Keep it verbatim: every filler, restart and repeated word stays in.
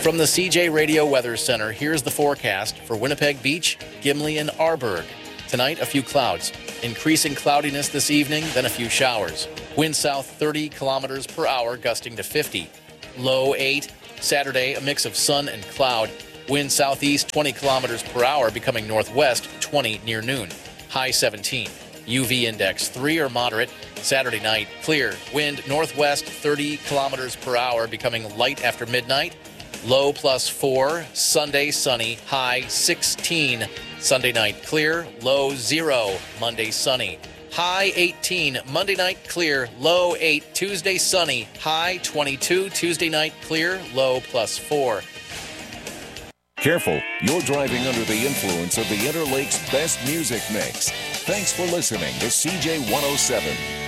From the C J Radio Weather Center, here's the forecast for Winnipeg Beach, Gimli, and Arborg. Tonight, a few clouds. Increasing cloudiness this evening, then a few showers. Wind south thirty kilometers per hour, gusting to fifty. Low eight. Saturday, a mix of sun and cloud. Wind southeast twenty kilometers per hour, becoming northwest twenty near noon. High seventeen. U V index three or moderate. Saturday night, clear. Wind northwest thirty kilometers per hour, becoming light after midnight. Low plus four. Sunday, sunny. High sixteen. Sunday night, clear. Low zero. Monday, sunny. High eighteen. Monday night, clear. Low eight. Tuesday, sunny. High twenty-two. Tuesday night, clear. Low plus four. Careful, you're driving under the influence of the Interlake's best music mix. Thanks for listening to C J one oh seven.